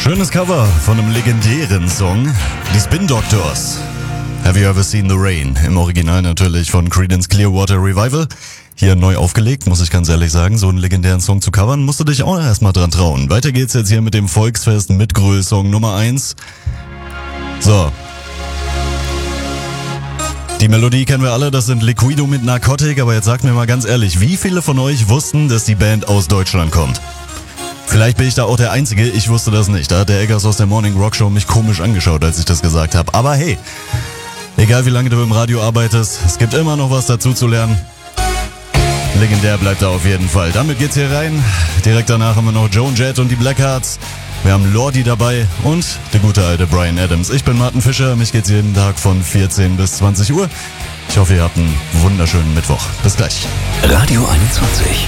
Schönes Cover von einem legendären Song, die Spin Doctors. Have you ever seen the rain? Im Original natürlich von Creedence Clearwater Revival. Hier neu aufgelegt, muss ich ganz ehrlich sagen. So einen legendären Song zu covern, musst du dich auch erstmal dran trauen. Weiter geht's jetzt hier mit dem Volksfest Mitgröl-Song Nummer 1. So. Die Melodie kennen wir alle, das sind Liquido mit Narcotic, aber jetzt sagt mir mal ganz ehrlich, wie viele von euch wussten, dass die Band aus Deutschland kommt? Vielleicht bin ich da auch der Einzige, ich wusste das nicht. Da hat der Eggers aus der Morning Rock Show mich komisch angeschaut, als ich das gesagt habe. Aber hey, egal wie lange du im Radio arbeitest, es gibt immer noch was dazu zu lernen. Legendär bleibt er auf jeden Fall. Damit geht's hier rein. Direkt danach haben wir noch Joan Jett und die Blackhearts. Wir haben Lordi dabei und der gute alte Bryan Adams. Ich bin Martin Fischer, mich geht's jeden Tag von 14 bis 20 Uhr. Ich hoffe, ihr habt einen wunderschönen Mittwoch. Bis gleich. Radio 21.